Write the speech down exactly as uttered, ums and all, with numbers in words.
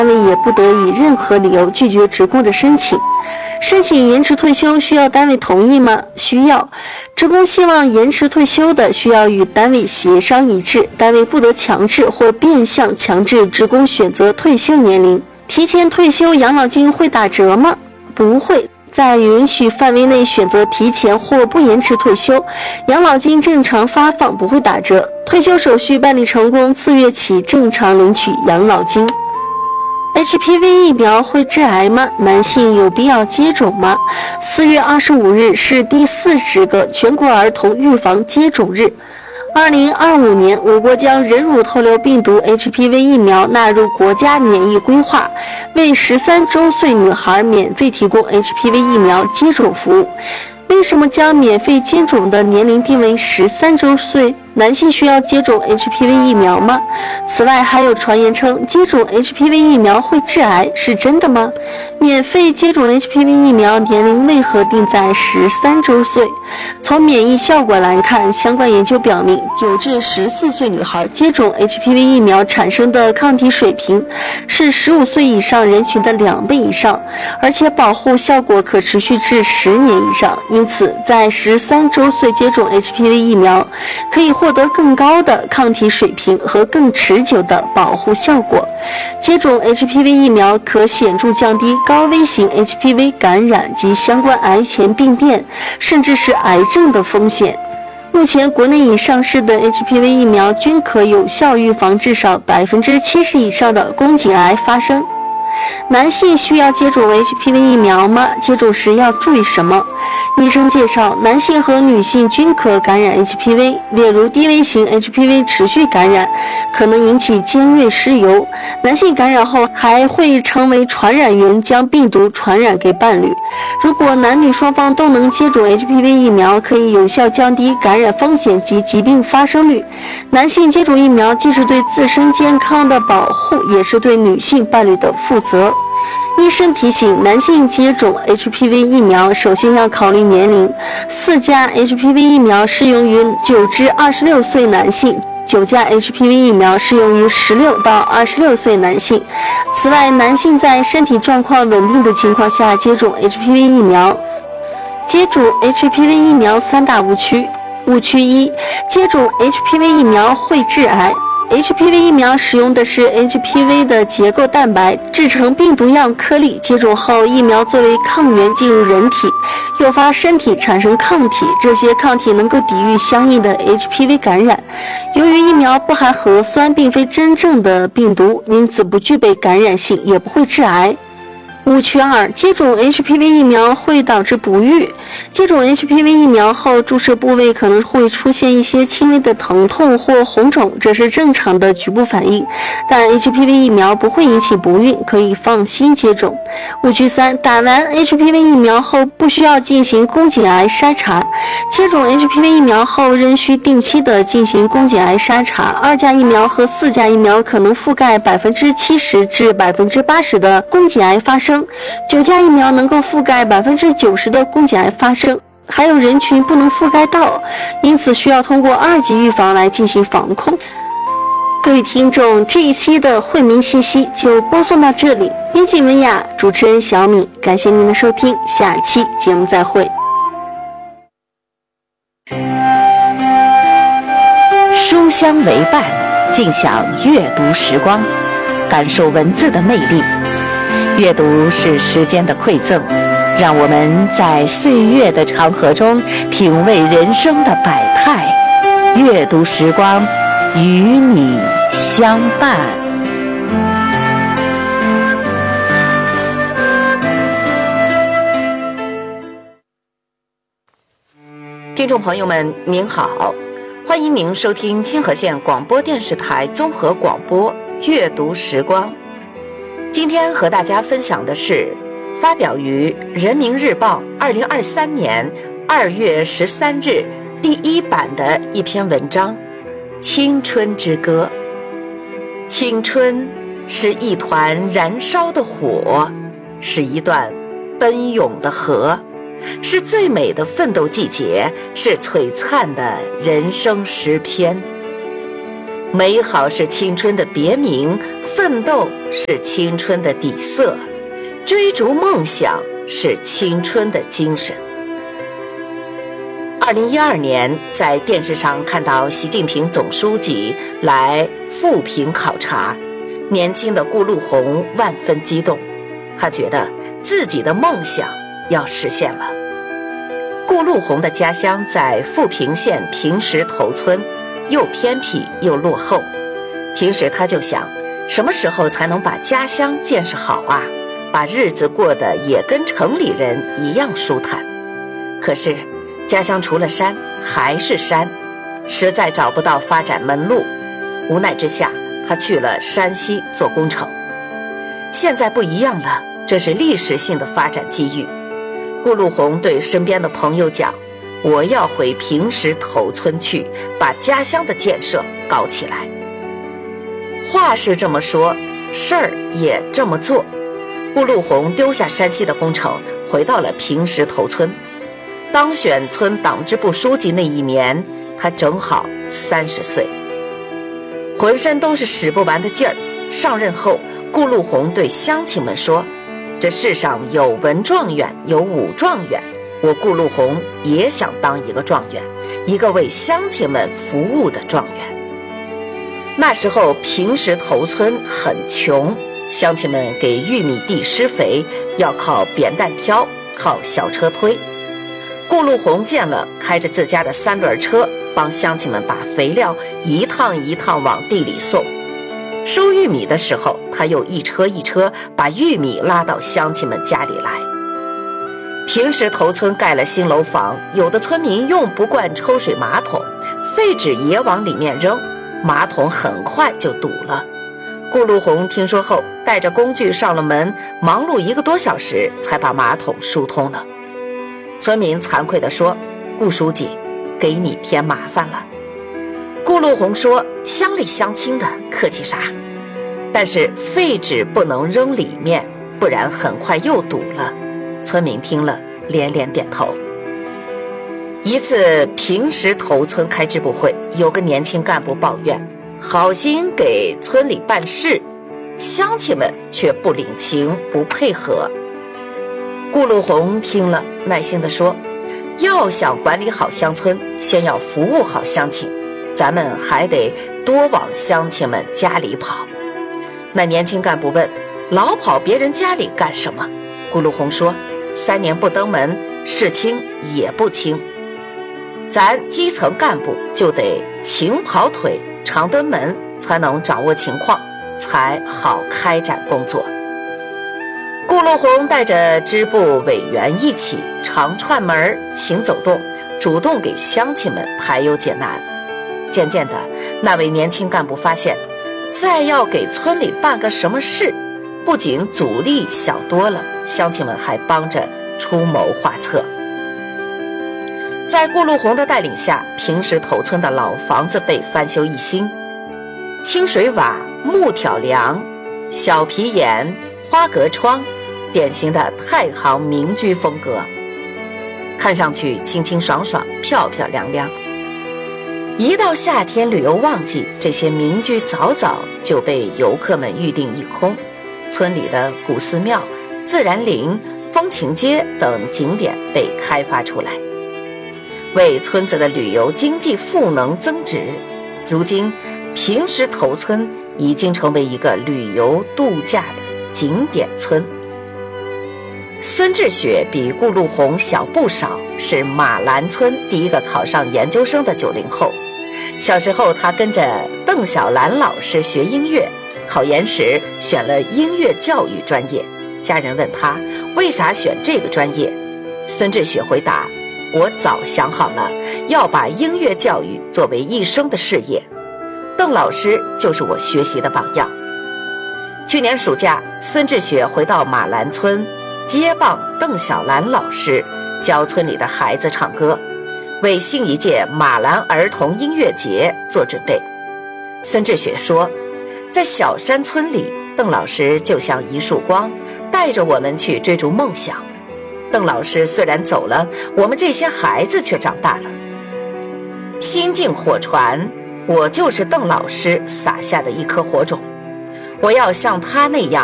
单位也不得以任何理由拒绝职工的申请。申请延迟退休需要单位同意吗？需要。职工希望延迟退休的，需要与单位协商一致，单位不得强制或变相强制职工选择退休年龄。提前退休养老金会打折吗？不会。在允许范围内选择提前或不延迟退休，养老金正常发放，不会打折。退休手续办理成功，次月起正常领取养老金。H P V 疫苗会致癌吗？男性有必要接种吗？四月二十五日是第四十个全国儿童预防接种日。二零二五年，我国将人乳头瘤病毒 H P V 疫苗纳入国家免疫规划，为十三周岁女孩免费提供 H P V 疫苗接种服务。为什么将免费接种的年龄定为十三周岁？男性需要接种 H P V 疫苗吗？此外，还有传言称接种 H P V 疫苗会致癌，是真的吗？免费接种 H P V 疫苗年龄为何定在十三周岁？从免疫效果来看，相关研究表明，九至十四岁女孩接种 H P V 疫苗产生的抗体水平是十五岁以上人群的两倍以上，而且保护效果可持续至十年以上。因此，在十三周岁接种 H P V 疫苗，可以获得更高的抗体水平和更持久的保护效果。接种 H P V 疫苗可显著降低高危型 H P V 感染及相关癌前病变，甚至是癌症的风险。目前国内已上市的 H P V 疫苗均可有效预防至少百分之七十以上的宫颈癌发生。男性需要接种 H P V 疫苗吗？接种时要注意什么？医生介绍，男性和女性均可感染 H P V， 例如低危型 H P V 持续感染可能引起尖锐湿疣，男性感染后还会成为传染源，将病毒传染给伴侣。如果男女双方都能接种 H P V 疫苗，可以有效降低感染风险及疾病发生率。男性接种疫苗既是对自身健康的保护，也是对女性伴侣的负责。医生提醒，男性接种 H P V 疫苗首先要考虑年龄，四价 H P V 疫苗适用于九至二十六岁男性，九价 H P V 疫苗适用于十六到二十六岁男性。此外，男性在身体状况稳定的情况下接种 H P V 疫苗。接种 H P V 疫苗三大误区。误区一，接种 H P V 疫苗会致癌。H P V 疫苗使用的是 H P V 的结构蛋白制成病毒样颗粒，接种后疫苗作为抗原进入人体，诱发身体产生抗体，这些抗体能够抵御相应的 H P V 感染。由于疫苗不含核酸，并非真正的病毒，因此不具备感染性，也不会致癌。误区二，接种 H P V 疫苗会导致不育。接种 H P V 疫苗后，注射部位可能会出现一些轻微的疼痛或红肿，这是正常的局部反应，但 H P V 疫苗不会引起不孕，可以放心接种。误区三，打完 H P V 疫苗后不需要进行宫颈癌筛查。接种 H P V 疫苗后仍需定期的进行宫颈癌筛查。二价疫苗和四价疫苗可能覆盖百分之七十至百分之八十的宫颈癌发生。九价疫苗能够覆盖百分之九十的宫颈癌发生，还有人群不能覆盖到，因此需要通过二级预防来进行防控。各位听众，这一期的惠民信息就播送到这里，编辑文雅，主持人小米，感谢您的收听，下期节目再会。 书香为伴，尽享阅读时光，感受文字的魅力。阅读是时间的馈赠，让我们在岁月的长河中品味人生的百态。阅读时光，与你相伴。听众朋友们，您好，欢迎您收听新河县广播电视台综合广播阅读时光。今天和大家分享的是发表于人民日报二零二三年二月十三日第一版的一篇文章《青春之歌》。青春是一团燃烧的火，是一段奔涌的河，是最美的奋斗季节，是璀璨的人生诗篇。美好是青春的别名， 奋斗是青春的底色，追逐梦想是青春的精神。二零一二年，在电视上看到习近平总书记来富平考察，年轻的顾陆红万分激动，他觉得自己的梦想要实现了。顾陆红的家乡在富平县平石头村，又偏僻又落后。平时他就想，什么时候才能把家乡建设好啊，把日子过得也跟城里人一样舒坦。可是家乡除了山还是山，实在找不到发展门路，无奈之下他去了山西做工程。现在不一样了，这是历史性的发展机遇。顾陆红对身边的朋友讲，我要回平石头村去，把家乡的建设搞起来。话是这么说，事儿也这么做。顾陆红丢下山西的工程，回到了平石头村。当选村党支部书记那一年，他正好三十岁，浑身都是使不完的劲儿。上任后，顾陆红对乡亲们说，这世上有文状元，有武状元，我顾陆红也想当一个状元，一个为乡亲们服务的状元。那时候平石头村很穷，乡亲们给玉米地施肥要靠扁担挑，靠小车推。顾陆红见了，开着自家的三轮车，帮乡亲们把肥料一趟一趟往地里送。收玉米的时候，他又一车一车把玉米拉到乡亲们家里来。平石头村盖了新楼房，有的村民用不惯抽水马桶，废纸也往里面扔，马桶很快就堵了。顾陆红听说后，带着工具上了门，忙碌一个多小时才把马桶疏通了。村民惭愧地说，顾书记，给你添麻烦了。顾陆红说，乡里乡亲的，客气啥？但是废纸不能扔里面，不然很快又堵了。村民听了连连点头。一次平石头村开支部会，有个年轻干部抱怨，好心给村里办事，乡亲们却不领情不配合。顾陆红听了耐心地说，要想管理好乡村，先要服务好乡亲，咱们还得多往乡亲们家里跑。那年轻干部问，老跑别人家里干什么？顾陆红说，三年不登门，事轻也不轻，咱基层干部就得勤跑腿常登门，才能掌握情况，才好开展工作。顾陆红带着支部委员一起常串门勤走动，主动给乡亲们排忧解难。渐渐的，那位年轻干部发现，再要给村里办个什么事，不仅阻力小多了，乡亲们还帮着出谋划策。在顾陆红的带领下，平石头村的老房子被翻修一新，清水瓦、木挑梁、小皮檐、花格窗，典型的太行民居风格，看上去清清爽爽，漂漂亮亮。一到夏天旅游旺季，这些民居早早就被游客们预订一空。村里的古寺庙、自然林、风情街等景点被开发出来，为村子的旅游经济赋能增值。如今平石头村已经成为一个旅游度假的景点村。孙志雪比顾陆红小不少，是马兰村第一个考上研究生的九零后。小时候他跟着邓小兰老师学音乐，考研时选了音乐教育专业。家人问他为啥选这个专业，孙志雪回答，我早想好了，要把音乐教育作为一生的事业。邓老师就是我学习的榜样。去年暑假，孙志雪回到马兰村接棒邓小兰老师，教村里的孩子唱歌，为新一届马兰儿童音乐节做准备。孙志雪说，在小山村里，邓老师就像一束光，带着我们去追逐梦想。邓老师虽然走了，我们这些孩子却长大了。心境火传，我就是邓老师撒下的一颗火种。 我要像他那样